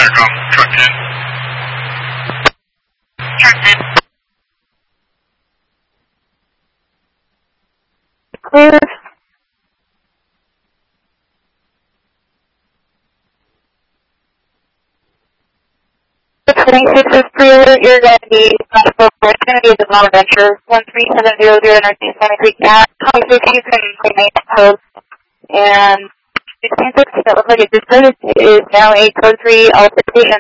Intercom, truck 10. Truck 10. Clear. The 26 is pre-alert. You're going to be, it's going to be the Bonaventure 13700 North East Santa Creek Gas. 26 you can remain post. And 1660 that looks like it just started is now a code 3 altered station.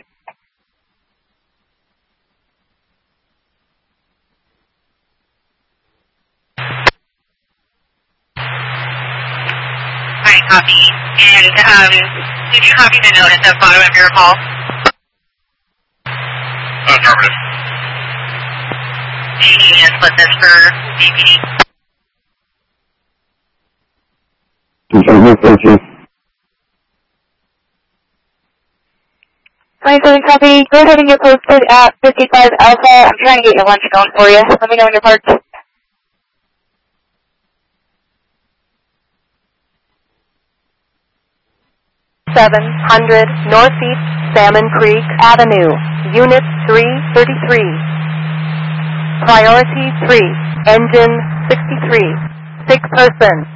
Alright, copy. And did you copy the note at the bottom of your call? Affirmative. Do you need me to split this for DPD? Affirmative, thank you. 27 copy. Go ahead and get posted at 55 Alpha. I'm trying to get your lunch going for you. Let me know when you're parked. $700 Northeast Salmon Creek Avenue, Unit 333. Priority 3, Engine 63. 6 person,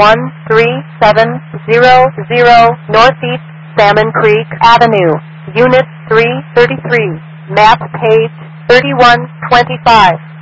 13700 Northeast Salmon Creek Avenue, Unit 333. Map page 3125.